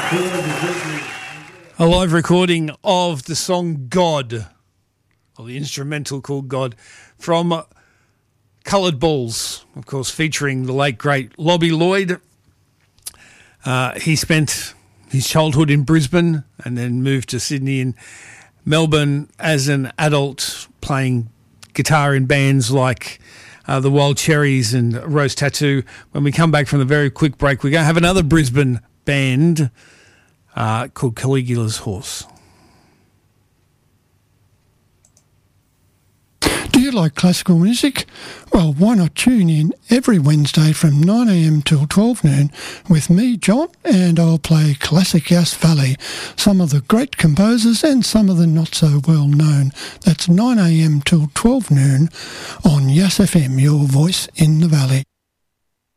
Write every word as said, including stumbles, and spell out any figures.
A live recording of the song God, or the instrumental called God, from Coloured Balls, of course, featuring the late, great Lobby Lloyd. Uh, he spent his childhood in Brisbane and then moved to Sydney and Melbourne as an adult, playing guitar in bands like uh, the Wild Cherries and Rose Tattoo. When we come back from the very quick break, we're going to have another Brisbane band uh, called Caligula's Horse. Do you like classical music? Well, why not tune in every Wednesday from nine a m till twelve noon with me, John, and I'll play classic Yass Valley, some of the great composers and some of the not so well known. That's nine a m till twelve noon on Yass F M, your voice in the valley.